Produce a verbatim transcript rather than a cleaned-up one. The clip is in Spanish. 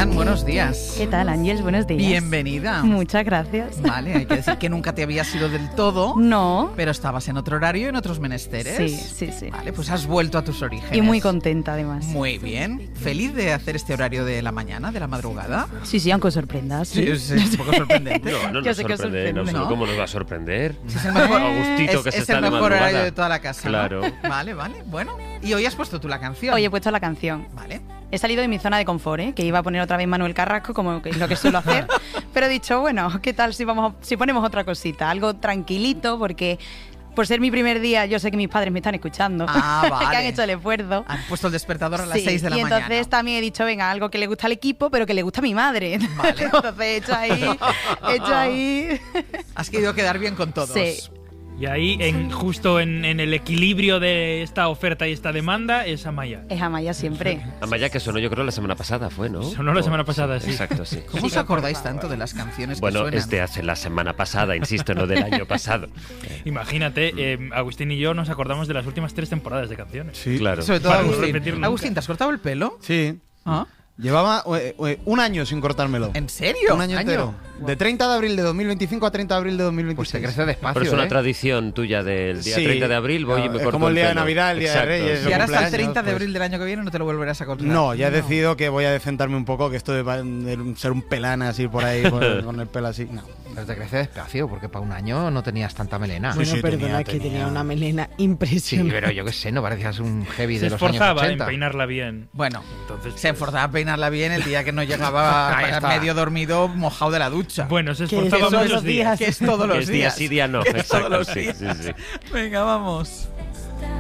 Marian, buenos días. ¿Qué tal, Ángeles? Buenos días. Bienvenida. Muchas gracias. Vale, hay que decir que nunca te habías ido del todo. No. Pero estabas en otro horario y en otros menesteres. Sí, sí, sí. Vale, pues has vuelto a tus orígenes. Y muy contenta, además. Muy bien. ¿Feliz de hacer este horario de la mañana, de la madrugada? Sí, sí, aunque sorprendas. Sí, es, es un poco sorprendente. No, no Yo nos sé que sorprende, no, ¿no? ¿Cómo nos va a sorprender? Sí, es el mejor, Agustito es, que se es está el de mejor madrugada. horario de toda la casa, ¿no? Claro. Vale, vale. Bueno, y hoy has puesto tú la canción. Hoy he puesto la canción. Vale. He salido de mi zona de confort, ¿eh? Que iba a poner otra vez Manuel Carrasco, como que es lo que suelo hacer. Pero he dicho, bueno, ¿qué tal si vamos a- si ponemos otra cosita? Algo tranquilito, porque por ser mi primer día, yo sé que mis padres me están escuchando. Ah, vale. Que han hecho el esfuerzo. Han puesto el despertador a las Sí, seis de la y mañana. entonces también he dicho, venga, algo que le gusta al equipo, pero que le gusta a mi madre. Vale. Entonces he hecho ahí, he hecho ahí. Has querido quedar bien con todos. Sí. Y ahí, en, justo en, en el equilibrio de esta oferta y esta demanda, es Amaya. Es Amaya siempre. Amaya, que sonó yo creo la semana pasada, fue, ¿no? Sonó la semana pasada, sí. Exacto, sí. ¿Cómo os acordáis tanto de las canciones que Bueno, suenan? es de hace la semana pasada, insisto, no del año pasado. Imagínate, eh, Agustín y yo nos acordamos de las últimas tres temporadas de canciones. Sí, Claro. Sobre todo Para no Agustín. repetir nunca. Agustín, ¿te has cortado el pelo? sí. ¿Ah? Llevaba eh, eh, un año sin cortármelo. ¿En serio? Un año entero. De treinta de abril de dos mil veinticinco a treinta de abril de dos mil Pues se veintiséis. crece despacio, Pero es una ¿eh? tradición tuya del día Sí. treinta de abril, voy y me Es corto como el día de pelo. Navidad, el día de Exacto, Reyes, sí. Y ahora hasta el cumpleaños, treinta de pues. abril del año que viene no te lo volverás a cortar. No, ya he decidido que voy a decentarme un poco, que esto de, va- de ser un pelán así por ahí, por- con el pelo así. No. Pero te crece despacio, porque para un año no tenías tanta melena. Sí, Bueno, sí, perdona, tenía, que tenía. tenía una melena Sí, impresionante. pero yo qué sé, no parecías un heavy Se de los años esforzaba en ochenta. peinarla bien. Bueno, Entonces, se esforzaba a peinarla bien el día que no llegaba Ahí está. medio dormido, mojado de la ducha. Bueno, se Que esforzaba todos muchos los días. días. Que es todos los Es día días. sí, día no. Que es todos Exacto, los sí, días. sí, sí. Venga, vamos.